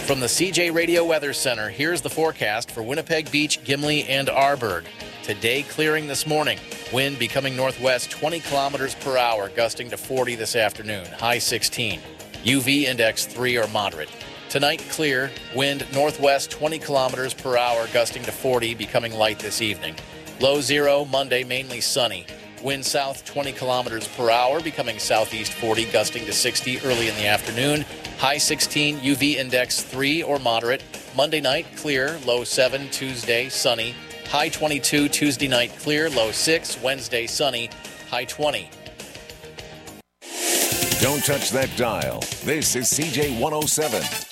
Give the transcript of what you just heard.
From the CJ Radio Weather Center, here's the forecast for Winnipeg Beach, Gimli, and Arborg. Today, clearing this morning. Wind becoming northwest 20 kilometers per hour, gusting to 40 this afternoon, high 16. UV index 3 or moderate. Tonight, clear. Wind northwest 20 kilometers per hour, gusting to 40, becoming light this evening. Low 0, Monday, mainly sunny. Wind south 20 kilometers per hour, becoming southeast 40, gusting to 60 early in the afternoon. High 16, UV index 3 or moderate. Monday night, clear. Low 7, Tuesday, sunny. High 22, Tuesday night, clear. Low 6, Wednesday, sunny. High 20. Don't touch that dial. This is CJ 107.